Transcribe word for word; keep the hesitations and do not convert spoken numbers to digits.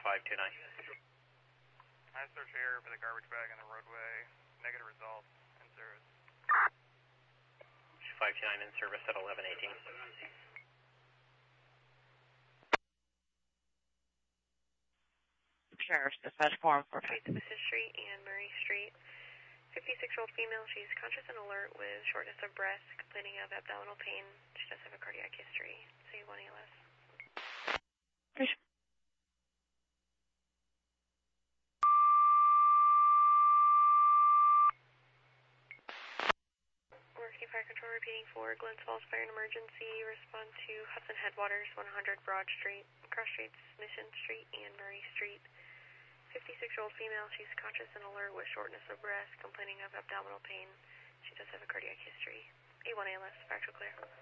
five two nine. I search here for the garbage bag on the roadway. Negative results. In service. five two nine in service at eleven eighteen. Sheriff's Dispatch Form for Smith Street and Murray Street. fifty-six-year-old female. She's conscious and alert with shortness of breath, complaining of abdominal pain. She does have a cardiac history. C one A L S. Working Fire Control repeating for Glens Falls Fire and Emergency. Respond to Hudson Headwaters, one hundred Broad Street, cross streets Mission Street and Murray Street. fifty-six-year-old female. She's conscious and alert with shortness of breath, complaining of abdominal pain. She does have a cardiac history. A one A L S, factual clear.